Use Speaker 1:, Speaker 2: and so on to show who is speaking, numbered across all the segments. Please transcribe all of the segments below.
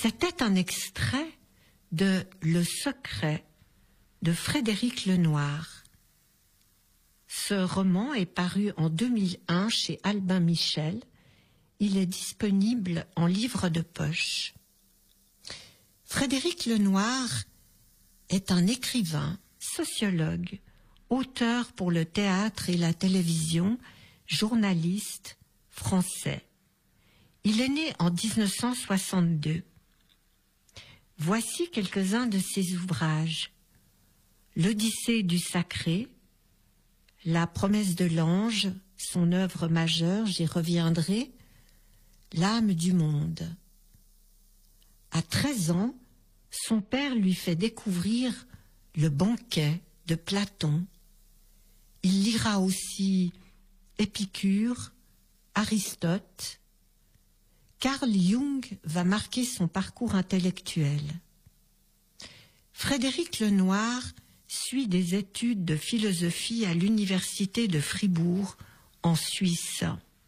Speaker 1: C'était un extrait de Le Secret de Frédéric Lenoir. Ce roman est paru en 2001 chez Albin Michel. Il est disponible en livre de poche. Frédéric Lenoir est un écrivain, sociologue, auteur pour le théâtre et la télévision, journaliste français. Il est né en 1962. Voici quelques-uns de ses ouvrages. L'Odyssée du sacré, La promesse de l'ange, son œuvre majeure, j'y reviendrai, L'âme du monde. À 13 ans, son père lui fait découvrir Le banquet de Platon. Il lira aussi Épicure, Aristote. Carl Jung va marquer son parcours intellectuel. Frédéric Lenoir suit des études de philosophie à l'université de Fribourg, en Suisse.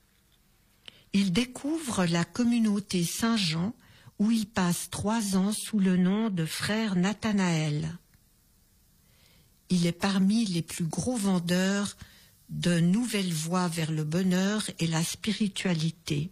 Speaker 1: Il découvre la communauté Saint-Jean, où il passe 3 ans sous le nom de frère Nathanaël. Il est parmi les plus gros vendeurs de nouvelles voies vers le bonheur et la spiritualité.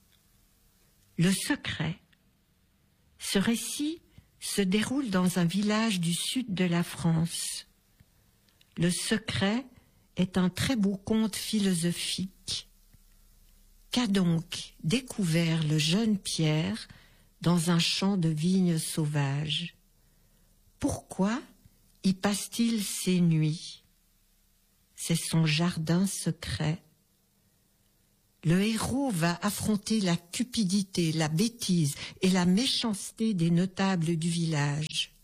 Speaker 1: Le secret. Ce récit se déroule dans un village du sud de la France. Le secret est un très beau conte philosophique. Qu'a donc découvert le jeune Pierre dans un champ de vignes sauvages? Pourquoi y passe-t-il ses nuits? C'est son jardin secret. Le héros va affronter la cupidité, la bêtise et la méchanceté des notables du village.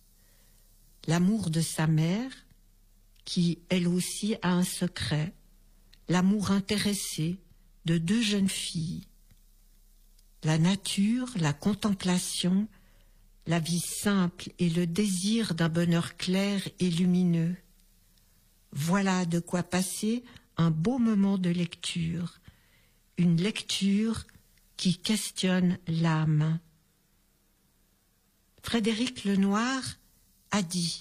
Speaker 1: L'amour de sa mère, qui elle aussi a un secret, l'amour intéressé de 2 jeunes filles. La nature, la contemplation, la vie simple et le désir d'un bonheur clair et lumineux. Voilà de quoi passer un beau moment de lecture. Une lecture qui questionne l'âme. Frédéric Lenoir a dit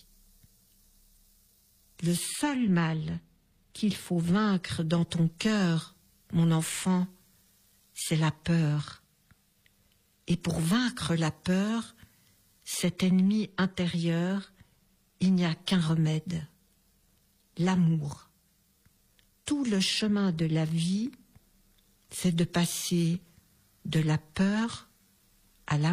Speaker 1: « Le seul mal qu'il faut vaincre dans ton cœur, mon enfant, c'est la peur. Et pour vaincre la peur, cet ennemi intérieur, il n'y a qu'un remède, l'amour. Tout le chemin de la vie, c'est de passer de la peur à l'amour. »